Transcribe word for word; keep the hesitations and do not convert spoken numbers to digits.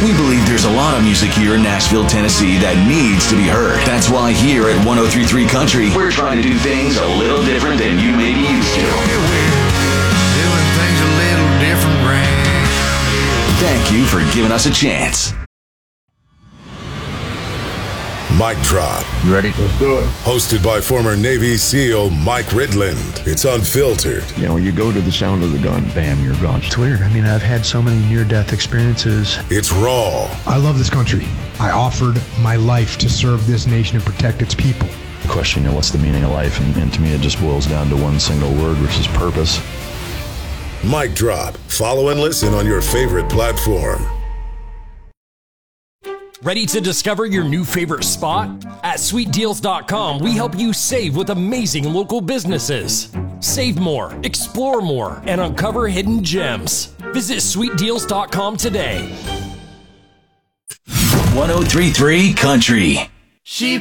We believe there's a lot of music here in Nashville, Tennessee that needs to be heard. That's why here at one oh three point three Country, we're trying to do things a little different than you may be used to. Doing things a little different, Grant. Thank you for giving us a chance. Mic Drop. You ready? Let's do it. Hosted by former Navy SEAL Mike Ridland. It's unfiltered. You know, you go to the sound of the gun, bam, you're gone. It's weird. I mean, I've had so many near-death experiences. It's raw. I love this country. I offered my life to serve this nation and protect its people. Question, you know, what's the meaning of life? And, and to me, it just boils down to one single word, which is purpose. Mic Drop. Follow and listen on your favorite platform. Ready to discover your new favorite spot? At sweet deals dot com, we help you save with amazing local businesses. Save more, explore more, and uncover hidden gems. Visit sweet deals dot com today. one oh three point three Country. She